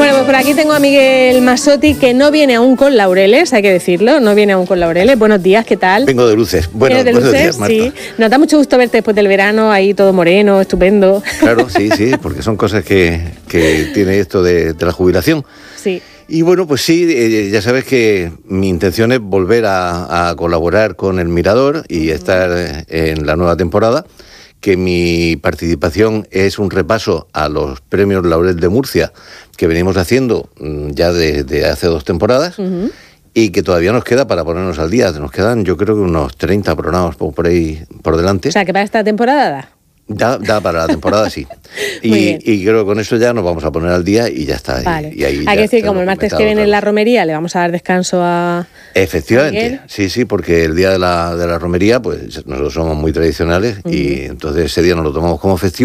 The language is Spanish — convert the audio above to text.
Bueno, pues por aquí tengo a Miguel Masotti, que no viene aún con laureles, hay que decirlo, no viene aún con laureles. Buenos días, ¿qué tal? Vengo de luces. Buenos días, Marta. Sí. Nos da mucho gusto verte después del verano, ahí todo moreno, estupendo. Claro, sí, porque son cosas que tiene esto de la jubilación. Sí. Y bueno, pues sí, ya sabes que mi intención es volver a colaborar con El Mirador y estar en la nueva temporada, que mi participación es un repaso a los premios Laurel de Murcia que venimos haciendo ya desde hace 2 temporadas y que todavía nos queda para ponernos al día. Nos quedan, yo creo que unos 30 programas por ahí por delante. O sea, que para esta temporada Da para la temporada, sí. Y creo que con eso ya nos vamos a poner al día y ya está. Vale. Y ahí hay que decir que como el martes que viene en la romería le vamos a dar descanso a... Efectivamente, sí, porque el día de la romería, pues nosotros somos muy tradicionales y entonces ese día nos lo tomamos como festivo.